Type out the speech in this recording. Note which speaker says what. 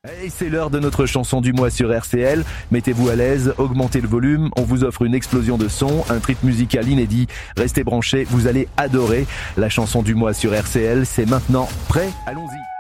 Speaker 1: Et c'est l'heure de notre chanson du mois sur RCL. Mettez-vous à l'aise, augmentez le volume, on vous offre une explosion de son, un trip musical inédit. Restez branchés, vous allez adorer. La chanson du mois sur RCL, c'est maintenant. Prêt ? Allons-y.